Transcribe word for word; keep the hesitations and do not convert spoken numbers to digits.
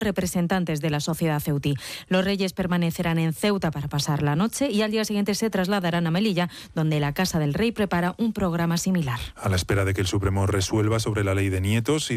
representantes de la sociedad ceutí. Los reyes permanecerán en Ceuta para pasar la noche y al día siguiente se trasladarán a Melilla, donde la Casa del Rey prepara un programa similar. A la espera de que el Supremo resuelva sobre la ley de nietos y